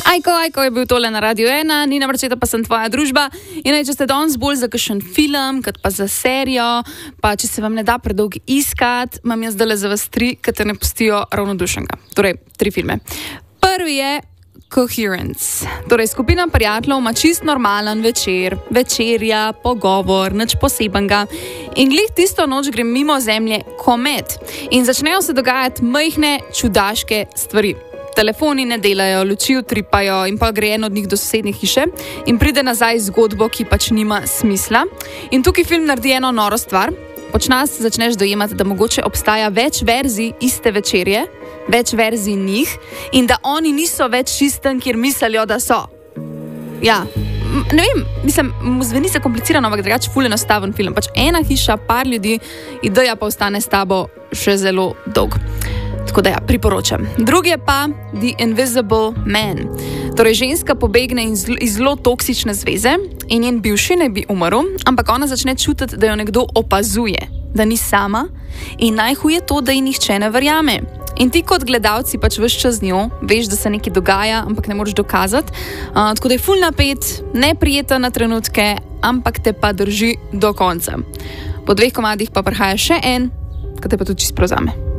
Ajko je bil tole na Radio 1, Nina Marčeta pa sem tvoja družba. In če ste danes bolj za kakšen film, kot pa za serijo, pa če se vam ne da predolg iskati, imam jaz zdaj za vas 3, ki te ne pustijo ravnodušenega. Torej, 3 filme. Prvi je Coherence. Torej, skupina prijateljev ima čist normalen večer, večerja, pogovor, nič posebenega. In glih tisto noč gre mimo Zemlje komet. In začnejo se dogajati majhne, čudaške stvari. Telefoni ne delajo, luči utripajo in pa gre en od njih do sosednje hiše in pride nazaj zgodbo, ki pač nima smisla. In tukaj film naredi eno noro stvar. Počasi začneš dojemati, da mogoče obstaja več verzij iste večerje, več verzij njih in da oni niso več čisten, kjer mislijo, da so. Ja, ne vem, mislim, zveni se komplicirano, ampak drugače ful enostaven film. Pač ena hiša, par ljudi, ideja pa ostane s tabo še zelo dolg. Tako da ja, priporočam. Drugi je pa The Invisible Man. Torej, ženska pobegne iz zelo toksične zveze in njen bivši ne bi umrl, ampak ona začne čutiti, da jo nekdo opazuje, da ni sama in najhuje to, da ji nihče ne verjame. In ti kot gledalci pač ves čas z njo, veš, da se nekaj dogaja, ampak ne moreš dokazati. Tako da je ful napet, neprijeten na trenutke, ampak te pa drži do konca. Po 2 komadih pa prihaja še en, ki te pa tudi čisto prevzame.